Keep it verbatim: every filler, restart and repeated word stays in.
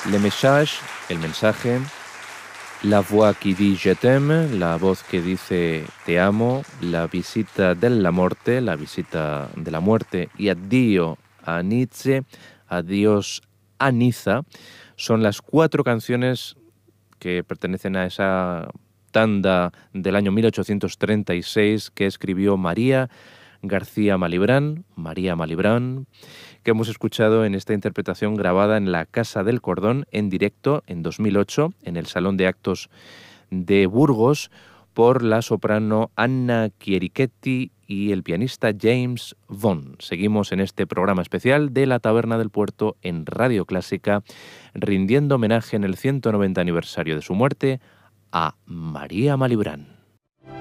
Le message, el mensaje. La voix qui dit je t'aime, la voz que dice te amo. La visita della morte, la visita de la muerte. Y addio a Nietzsche, adiós a Niza. Son las cuatro canciones que pertenecen a esa tanda del año mil ochocientos treinta y seis que escribió María García Malibrán, María Malibrán, que hemos escuchado en esta interpretación grabada en la Casa del Cordón en directo en dos mil ocho en el Salón de Actos de Burgos por la soprano Anna Chierichetti y el pianista James Vaughan. Seguimos en este programa especial de La Taberna del Puerto en Radio Clásica, rindiendo homenaje en el ciento noventa aniversario de su muerte a María Malibrán.